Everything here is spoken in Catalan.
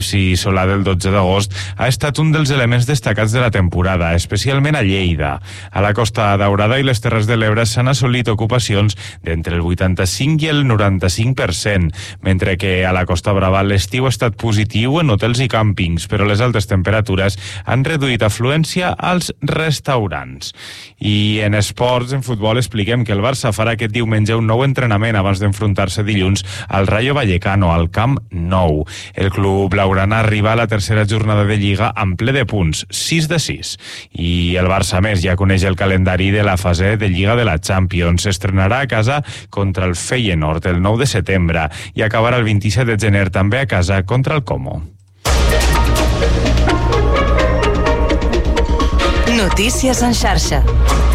l'inici solar del 12 d'agost ha estat un dels elements destacats de la temporada, especialment a Lleida. A la Costa Daurada i les Terres de l'Ebre s'han assolit ocupacions d'entre el 85 i el 95%, mentre que a la Costa Brava l'estiu ha estat positiu en hotels i càmpings, però les altes temperatures han reduït afluència als restaurants. I en esports, en futbol, expliquem que el Barça farà aquest diumenge un nou entrenament abans d'enfrontar-se dilluns al Rayo Vallecano, al Camp Nou. El club blaugrana arriba a la tercera jornada de Lliga amb ple de punts, 6 de 6. I el Barça, més, ja coneix el calendari de la fase de Lliga de la Champions. S'estrenarà a casa contra el Feyenoord el 9 de setembre i acabarà el 27 de gener també a casa contra el Como. Notícies en xarxa.